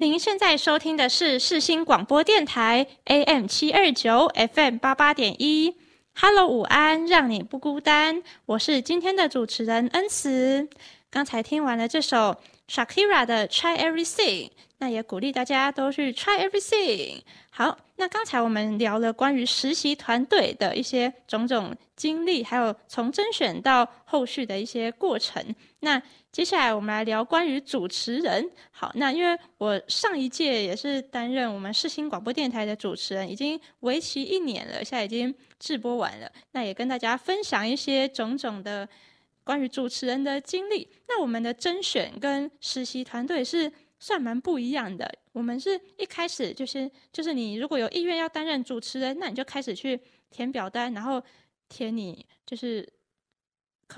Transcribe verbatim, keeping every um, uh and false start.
您现在收听的是世新广播电台 A M 七二九 F M 八八点一。Hello， 午安，让你不孤单。我是今天的主持人恩慈。刚才听完了这首 Shakira 的 Try Everything， 那也鼓励大家都去 Try Everything。好，那刚才我们聊了关于实习团队的一些种种经历，还有从甄选到后续的一些过程。那接下来我们来聊关于主持人。好，那因为我上一届也是担任我们世新广播电台的主持人，已经为期一年了，现在已经制播完了。那也跟大家分享一些种种的关于主持人的经历。那我们的甄选跟实习团队是算蛮不一样的。我们是一开始就是就是你如果有意愿要担任主持人，那你就开始去填表单，然后填你就是